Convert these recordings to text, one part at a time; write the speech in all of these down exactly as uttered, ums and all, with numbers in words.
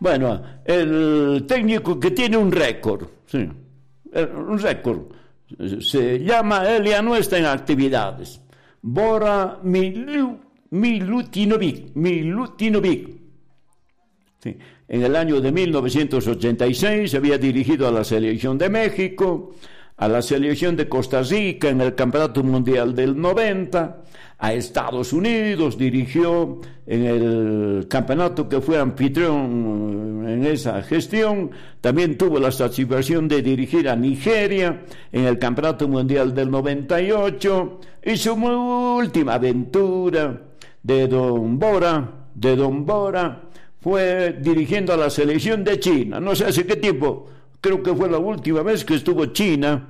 Bueno, el técnico que tiene un récord, sí, un récord, se llama, él ya no está en actividades, Bora Milu, Milutinovic, Milutinovic. Sí. En el año de mil novecientos ochenta y seis había dirigido a la selección de México, a la selección de Costa Rica en el Campeonato Mundial del noventa, a Estados Unidos, dirigió en el campeonato que fue anfitrión en esa gestión, también tuvo la satisfacción de dirigir a Nigeria en el Campeonato Mundial del noventa y ocho, y su última aventura de Don Bora, de Don Bora, fue dirigiendo a la selección de China, no sé hace qué tiempo, creo que fue la última vez que estuvo China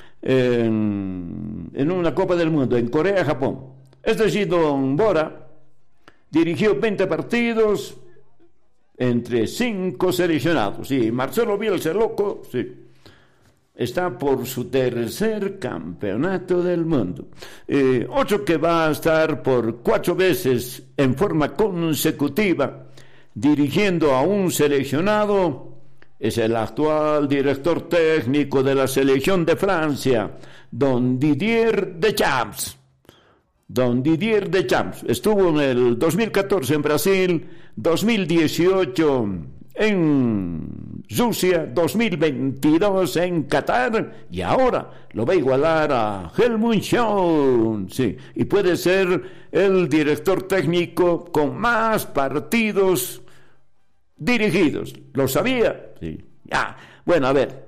en, en una Copa del Mundo, en Corea-Japón. Es decir, Don Bora dirigió veinte partidos entre cinco seleccionados. Sí, Marcelo Bielsa, loco, sí, está por su tercer campeonato del mundo. Eh, otro que va a estar por cuatro veces en forma consecutiva dirigiendo a un seleccionado es el actual director técnico de la selección de Francia, don Didier Deschamps. Don Didier Deschamps estuvo en el dos mil catorce en Brasil, dos mil dieciocho en Rusia, dos mil veintidós en Qatar, y ahora lo va a igualar a Helmut Schön, sí, y puede ser el director técnico con más partidos dirigidos. ¿Lo sabía? Sí. Ya. Bueno, a ver.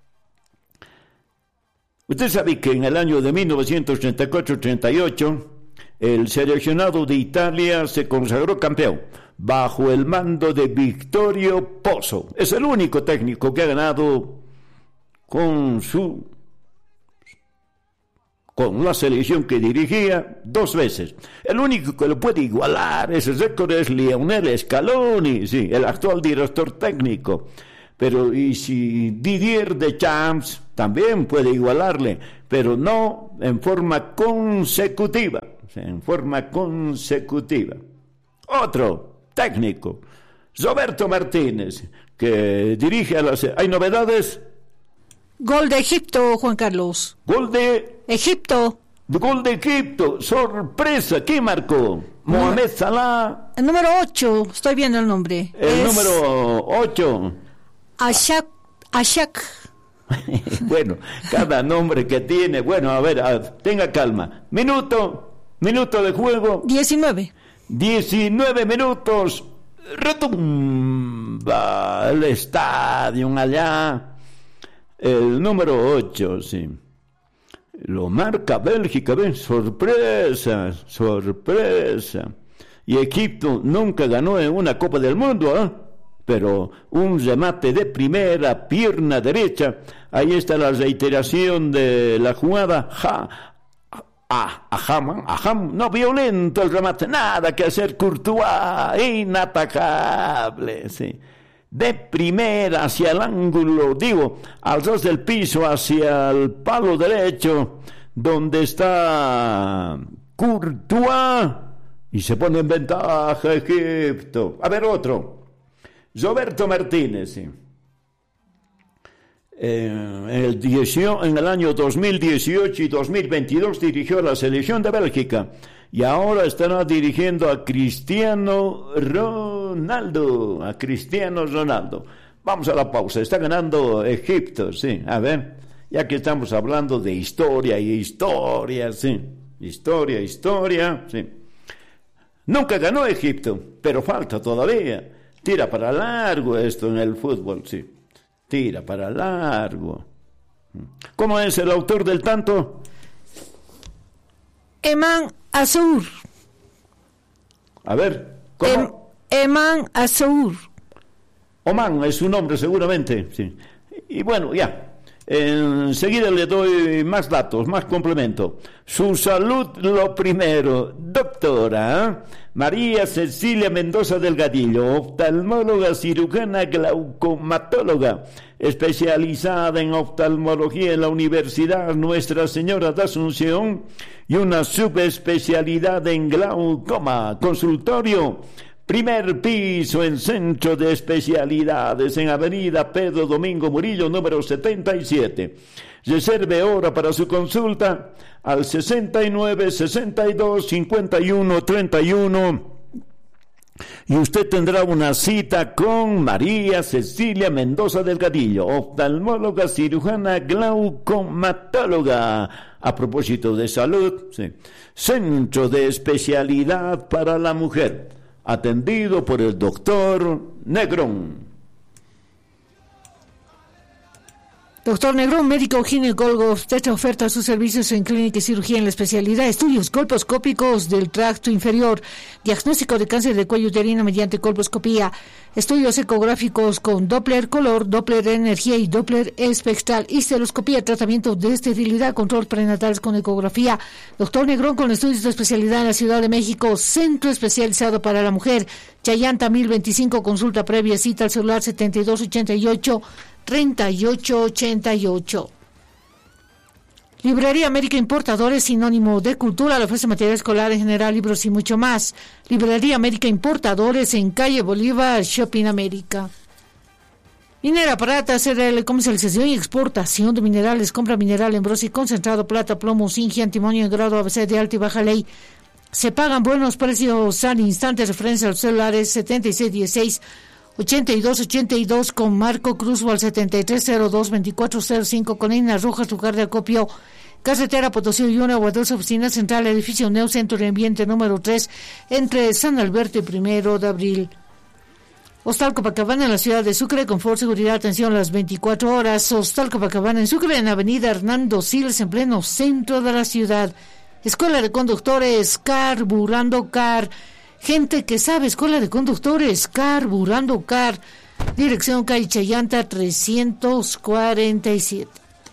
Usted sabe que en el año de mil novecientos ochenta y cuatro ochenta y ocho el seleccionado de Italia se consagró campeón bajo el mando de Vittorio Pozzo. Es el único técnico que ha ganado con su con la selección que dirigía dos veces. El único que lo puede igualar ese récord es Lionel Scaloni, sí, el actual director técnico. Pero y si Didier Deschamps también puede igualarle, pero no en forma consecutiva, o sea, en forma consecutiva. Otro técnico, Roberto Martínez, que dirige a la... ¿Hay novedades? Gol de Egipto, Juan Carlos. Gol de... Egipto. Gol de Egipto, sorpresa, ¿qué marcó? Mohamed Salah. El número ocho, estoy viendo el nombre. El es... número ocho. Ashak, Ashak. Bueno, cada nombre que tiene. Bueno, a ver, a, tenga calma. Minuto, minuto de juego. diecinueve. diecinueve minutos. Retumba el estadio allá. El número ocho, sí. Lo marca Bélgica, ¿ven? Sorpresa, sorpresa. Y Egipto nunca ganó en una Copa del Mundo, ¿eh? Pero un remate de primera, pierna derecha, ahí está la reiteración de la jugada, ja, ah, ajam, ajam, no violento el remate, nada que hacer, Courtois, inatacable, sí, de primera hacia el ángulo, digo, al ras del piso, hacia el palo derecho, donde está Courtois, y se pone en ventaja Egipto. A ver, otro. Roberto Martínez, sí. eh, en, el dieciocho, en el año dos mil dieciocho y dos mil veintidós dirigió a la selección de Bélgica y ahora estará dirigiendo a Cristiano Ronaldo, a Cristiano Ronaldo. Vamos a la pausa, está ganando Egipto, sí, a ver, ya que estamos hablando de historia y historia, sí, historia, historia, sí. Nunca ganó Egipto, pero falta todavía. Tira para largo esto en el fútbol, sí. Tira para largo. ¿Cómo es el autor del tanto? Eman Azur. A ver, ¿cómo? Em, Eman Azur. Oman es su nombre seguramente, sí. Y bueno, ya. Enseguida le doy más datos, más complemento. Su salud lo primero, doctora María Cecilia Mendoza Delgadillo, oftalmóloga cirujana glaucomatóloga, especializada en oftalmología en la Universidad Nuestra Señora de Asunción y una subespecialidad en glaucoma. Consultorio Primer piso en Centro de Especialidades, en Avenida Pedro Domingo Murillo, número setenta y siete. Reserve hora para su consulta al sesenta y nueve, sesenta y dos, cincuenta y uno, treinta y uno. Y usted tendrá una cita con María Cecilia Mendoza Delgadillo, oftalmóloga, cirujana, glaucomatóloga. A propósito de salud, sí. Centro de Especialidad para la Mujer, atendido por el doctor Negrón. Doctor Negrón, médico ginecólogo, obstetra, oferta sus servicios en clínica y cirugía en la especialidad, estudios colposcópicos del tracto inferior, diagnóstico de cáncer de cuello uterino mediante colposcopía, estudios ecográficos con Doppler color, Doppler energía y Doppler espectral, histeroscopía, tratamiento de esterilidad, control prenatal con ecografía. Doctor Negrón con estudios de especialidad en la Ciudad de México, centro especializado para la mujer, Chayanta mil veinticinco, consulta previa, cita al celular setenta y dos ochenta y ocho, treinta y ocho ochenta y ocho. Librería América Importadores, sinónimo de cultura, le ofrece material escolar en general, libros y mucho más. Librería América Importadores en calle Bolívar, Shopping América. Minera Prata, C R L, comercialización y exportación de minerales, compra mineral en bronce y concentrado, plata, plomo, zinc y antimonio en grado A B C de alta y baja ley. Se pagan buenos precios al instante, referencia a los celulares setenta y seis dieciséis, ochenta y dos ochenta y dos con Marco Cruz o al setenta y tres cero dos, veinticuatro cero cinco con Ina Rojas, lugar de acopio, carretera Potosí y una o dos, oficina central, edificio Neo Centro de Ambiente número tres, entre San Alberto y Primero de Abril. Hostal Copacabana en la ciudad de Sucre, confort, seguridad, atención las veinticuatro horas. Hostal Copacabana en Sucre, en avenida Hernando Siles, en pleno centro de la ciudad. Escuela de Conductores, Carburando Car. Gente que sabe, Escuela de Conductores, Carburando Car. Dirección calle Chayanta trescientos cuarenta y siete.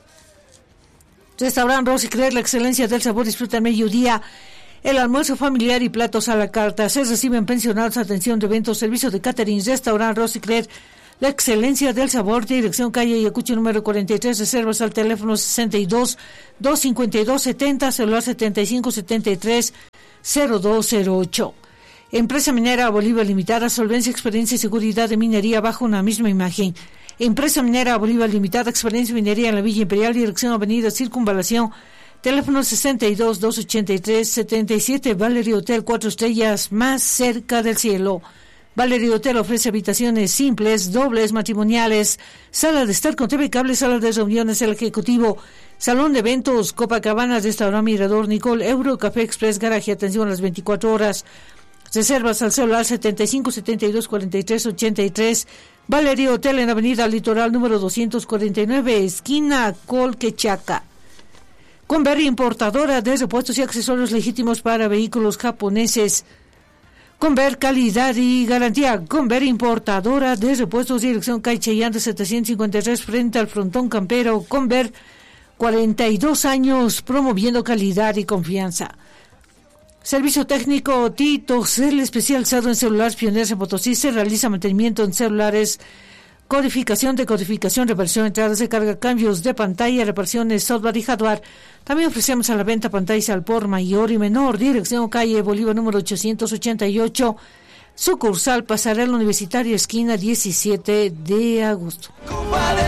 Restaurante Rosy Crer, la excelencia del sabor, disfruta al mediodía. El almuerzo familiar y platos a la carta. Se reciben pensionados, atención de eventos, servicio de catering. Restaurante Rosy Crer, la excelencia del sabor. Dirección calle Ayacucho número cuarenta y tres. Reservas al teléfono sesenta y dos, doscientos cincuenta y dos setenta, celular setenta y cinco setenta y tres cero dos cero ocho. Empresa Minera Bolívar Limitada, solvencia, experiencia y seguridad de minería bajo una misma imagen. Empresa Minera Bolívar Limitada, experiencia y minería en la Villa Imperial, dirección Avenida Circunvalación, teléfono sesenta y dos, doscientos ochenta y tres, setenta y siete. Valerie Hotel, cuatro estrellas, más cerca del cielo. Valerie Hotel ofrece habitaciones simples, dobles, matrimoniales, sala de estar con T V cable, sala de reuniones, el ejecutivo, salón de eventos, Copacabana, restaurante Mirador, Nicole, Euro, Café Express, garaje, atención a las veinticuatro horas. Reservas al celular setenta y cinco setenta y dos cuarenta y tres ochenta y tres. Valerie Hotel en Avenida Litoral número doscientos cuarenta y nueve, esquina Colquechaca. Conver, importadora de repuestos y accesorios legítimos para vehículos japoneses. Conver, calidad y garantía. Conver, importadora de repuestos, dirección calle Chayanta setecientos cincuenta y tres, frente al frontón campero. Conver, cuarenta y dos años promoviendo calidad y confianza. Servicio técnico Tito Cel, especializado en celulares pioneros en Potosí. Se realiza mantenimiento en celulares, codificación, decodificación, reparación, entradas de carga, cambios de pantalla, reparaciones, software y hardware. También ofrecemos a la venta pantallas al por mayor y menor. Dirección calle Bolívar número ochocientos ochenta y ocho, sucursal Pasarela Universitaria, esquina diecisiete de agosto.